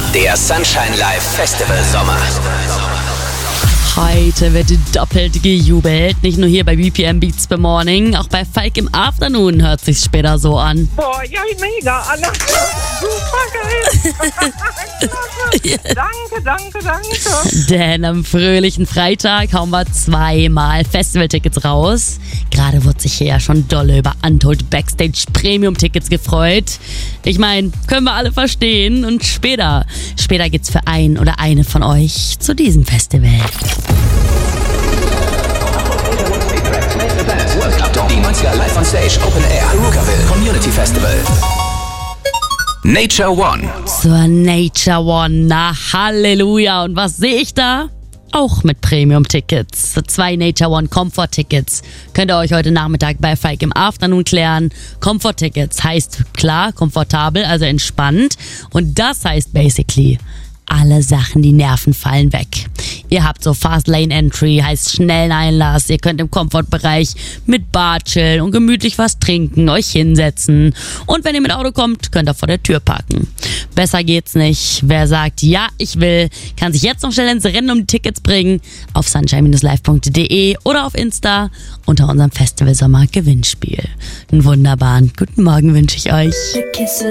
Der Sunshine Live Festival Sommer. Heute wird doppelt gejubelt. Nicht nur hier bei BPM Beats by Morning, auch bei Falk im Afternoon hört sich's später so an. Boah, ja, mega, Anna. Super geil. Danke. Denn am fröhlichen Freitag hauen wir 2-mal Festivaltickets raus. Gerade wurde sich hier ja schon dolle über Untold Backstage Premium-Tickets gefreut. Ich meine, können wir alle verstehen. Und später geht's für einen oder eine von euch zu diesem Festival. Die 90er Live on Stage Open Air Rookerville Community Festival. Nature One. Zur Nature One, na Halleluja. Und was sehe ich da? Auch mit Premium-Tickets. 2 Nature One Comfort-Tickets könnt ihr euch heute Nachmittag bei Falk im Afternoon klären. Comfort-Tickets heißt klar, komfortabel, also entspannt. Und das heißt basically, alle Sachen, die Nerven fallen weg. Ihr habt so Fast Lane Entry, heißt schnellen Einlass. Ihr könnt im Komfortbereich mit Bar chillen und gemütlich was trinken, euch hinsetzen. Und wenn ihr mit Auto kommt, könnt ihr vor der Tür parken. Besser geht's nicht. Wer sagt, ja, ich will, kann sich jetzt noch schnell ins Rennen um die Tickets bringen. Auf sunshine-live.de oder auf Insta unter unserem Festival Sommer Gewinnspiel. Einen wunderbaren guten Morgen wünsche ich euch.